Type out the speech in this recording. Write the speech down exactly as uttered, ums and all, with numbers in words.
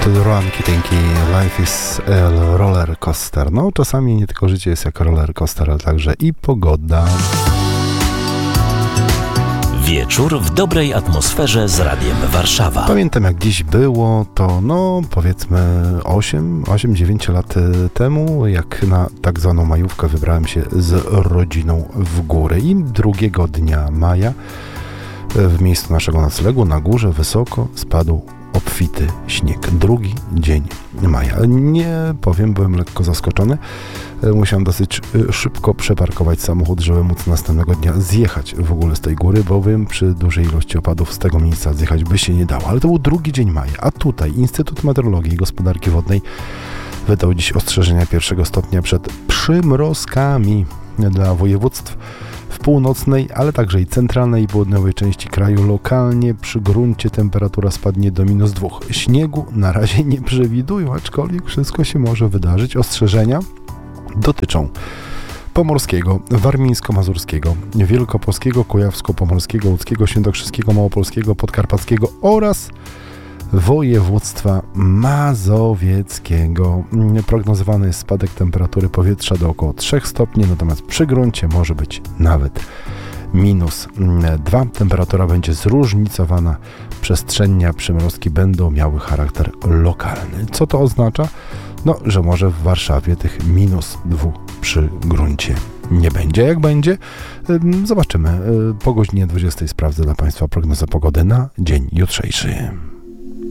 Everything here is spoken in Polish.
Rowan Keatingi, Life is a roller coaster. No, czasami nie tylko życie jest jak roller coaster, ale także i pogoda. Wieczór w dobrej atmosferze z Radiem Warszawa. Pamiętam, jak dziś było to, no powiedzmy osiem dziewięć lat temu, jak na tak zwaną majówkę wybrałem się z rodziną w góry i drugiego dnia maja w miejscu naszego noclegu na górze wysoko spadł obfity śnieg. Drugi dzień maja. Nie powiem, byłem lekko zaskoczony. Musiałem dosyć szybko przeparkować samochód, żeby móc następnego dnia zjechać w ogóle z tej góry, bowiem przy dużej ilości opadów z tego miejsca zjechać by się nie dało. Ale to był drugi dzień maja, a tutaj Instytut Meteorologii i Gospodarki Wodnej wydał dziś ostrzeżenia pierwszego stopnia przed przymrozkami dla województw w północnej, ale także i centralnej i południowej części kraju. Lokalnie przy gruncie temperatura spadnie do minus dwóch. Śniegu na razie nie przewidują, aczkolwiek wszystko się może wydarzyć. Ostrzeżenia dotyczą pomorskiego, warmińsko-mazurskiego, wielkopolskiego, kujawsko-pomorskiego, łódzkiego, świętokrzyskiego, małopolskiego, podkarpackiego oraz województwa mazowieckiego. Prognozowany jest spadek temperatury powietrza do około trzech stopni, natomiast przy gruncie może być nawet minus dwa. Temperatura będzie zróżnicowana przestrzennie, a przymrozki będą miały charakter lokalny. Co to oznacza? No, że może w Warszawie tych minus dwóch przy gruncie nie będzie. Jak będzie? Zobaczymy. Po godzinie dwudziestej sprawdzę dla Państwa prognozę pogody na dzień jutrzejszy.